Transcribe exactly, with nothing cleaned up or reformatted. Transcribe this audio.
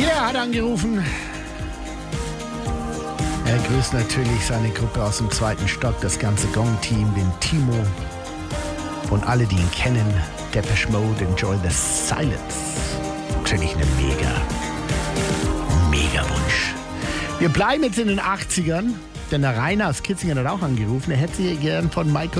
Pierre hat angerufen. Er grüßt natürlich seine Gruppe aus dem zweiten Stock, das ganze Gong-Team, den Timo und alle, die ihn kennen. Depeche Mode, Enjoy the Silence. Natürlich eine mega, mega Wunsch. Wir bleiben jetzt in den achtzigern, denn der Rainer aus Kitzingen hat auch angerufen. Er hätte sich gern von Michael